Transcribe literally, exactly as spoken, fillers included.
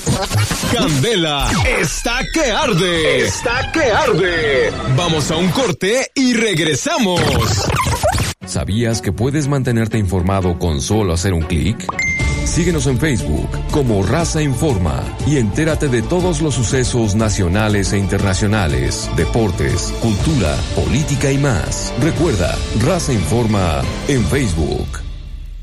Candela está que arde. Está que arde. Vamos a un corte y regresamos. ¿Sabías que puedes mantenerte informado con solo hacer un clic? Síguenos en Facebook como Raza Informa y entérate de todos los sucesos nacionales e internacionales, deportes, cultura, política y más. Recuerda, Raza Informa en Facebook.